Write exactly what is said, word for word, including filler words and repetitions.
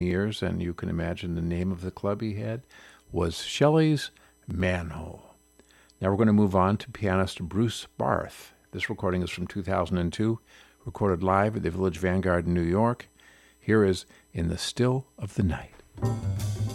years, and you can imagine the name of the club he had was Shelley's Manhole. Now we're going to move on to pianist Bruce Barth. This recording is from two thousand two, recorded live at the Village Vanguard in New York. Here is In the Still of the Night.